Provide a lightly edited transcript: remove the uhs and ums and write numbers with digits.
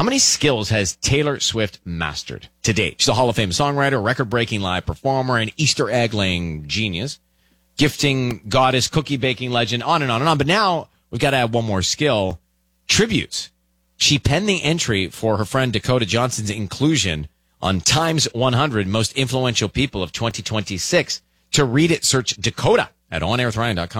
How many skills has Taylor Swift mastered to date? She's a Hall of Fame songwriter, record-breaking live performer, an Easter egg-laying genius, gifting goddess, cookie-baking legend, on and on and on. But now we've got to add one more skill, tributes. She penned the entry for her friend Dakota Johnson's inclusion on Time's 100 Most Influential People of 2026. To read it, search Dakota at onairwithryan.com.